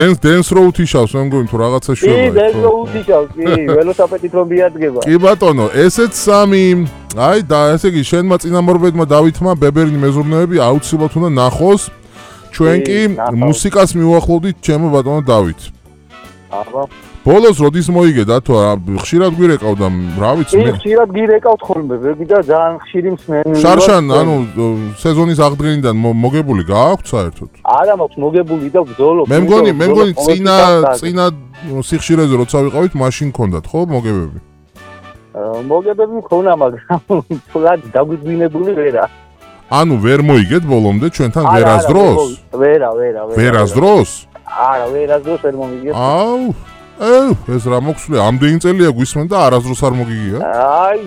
dance road იშავს, მე მგონი თუ რაღაცა კი, dance road იშავს, კი, ველოსიპედით რომ მიადგება. კი ბატონო, ესეც სამი, აი და ესე იგი შენმა წინამორბედმა დავითმა ბებერნი მეზურნეები აუცილებლად უნდა ნახოს. ჩვენ კი მუსიკას მივუახლოვდით ჩემო ბატონო დავით. აბა. ბოლოს როდის მოიგე დათო, ხშირად გვირეკავდა, რა ვიცი მე. ხშირად გირეკავთ ხოლმე, ვეგიდა ძალიან ხშირი მსმენელი. შარშან, ანუ სეზონის აღდგენიდან მოგებული გააქვთ საერთოდ? არა მაქვს მოგებული და ბრძოლობ. მე მგონი წინა სიხშირეზე როცა ვიყავით, მაშინ გქონდათ, ხო, მოგებები? მოგებები მქონა, მაგრამ თულად დაგვიძინებული ვერა. ანუ ვერ მოიგეთ ბოლომდე ჩვენთან ვერასდროს? ვერა. ვერასდროს? არა, ვერასდროს ვერ მომიგეთ. ეს რა მოხსნე, ამდენი წელია გვისმენ და არასდროს არ მოგიგია? აი,